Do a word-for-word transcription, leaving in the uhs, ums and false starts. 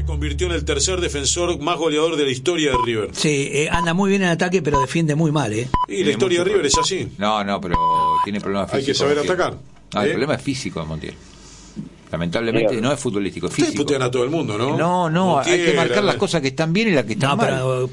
Se convirtió en el tercer defensor más goleador de la historia de River. Sí, eh, anda muy bien en ataque, pero defiende muy mal, ¿eh? Y la historia de River es así. No, no, pero tiene problemas físicos. Hay que saber Montiel. atacar. No, ¿eh? el problema es físico de Montiel. Lamentablemente Mira. no es futbolístico, es Ustedes físico. putean a todo el mundo, ¿no? No, no, hay que Montiel, marcar la- las cosas que están bien y las que están No, mal. pero